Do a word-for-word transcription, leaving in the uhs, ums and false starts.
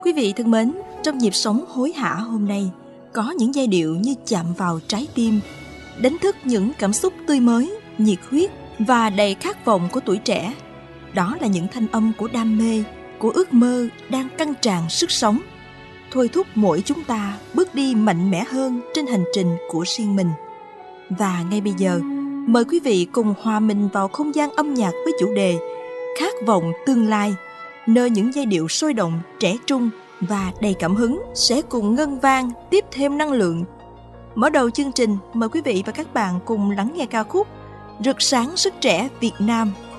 Quý vị thân mến, trong nhịp sống hối hả hôm nay, có những giai điệu như chạm vào trái tim, đánh thức những cảm xúc tươi mới, nhiệt huyết và đầy khát vọng của tuổi trẻ. Đó là những thanh âm của đam mê, của ước mơ đang căng tràn sức sống, thôi thúc mỗi chúng ta bước đi mạnh mẽ hơn trên hành trình của riêng mình. Và ngay bây giờ, mời quý vị cùng hòa mình vào không gian âm nhạc với chủ đề Khát vọng tương lai, nơi những giai điệu sôi động, trẻ trung và đầy cảm hứng sẽ cùng ngân vang tiếp thêm năng lượng. Mở đầu chương trình, mời quý vị và các bạn cùng lắng nghe ca khúc Rực sáng sức trẻ Việt Nam